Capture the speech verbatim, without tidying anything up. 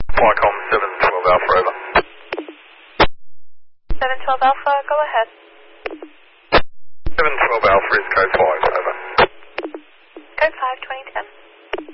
Flycom seven twelve Alpha, over. seven twelve Alpha, go ahead. seven twelve Alpha is code five.